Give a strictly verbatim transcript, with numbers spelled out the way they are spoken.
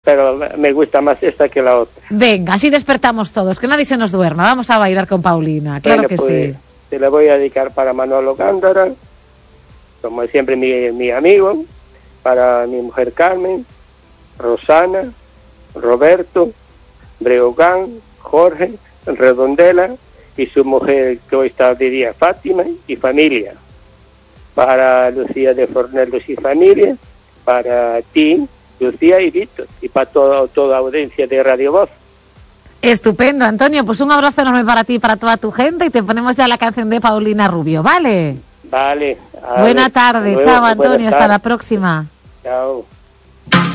pero me gusta más esta que la otra. Venga, así despertamos todos, que nadie se nos duerma. Vamos a bailar con Paulina, claro. Bueno, que pues, sí. Te la voy a dedicar para Manolo Gándara, como siempre mi, mi amigo, para mi mujer Carmen, Rosana, Roberto, Breogán, Jorge, Redondela y su mujer que hoy está de día, Fátima, y familia. Para Lucía de Fornelos y familia, para ti, Lucía y Víctor, y para toda, toda audiencia de Radio Voz. Estupendo, Antonio, pues un abrazo enorme para ti y para toda tu gente, y te ponemos ya la canción de Paulina Rubio, ¿vale? Vale. Buena tarde, chao Antonio, hasta la próxima. Chao.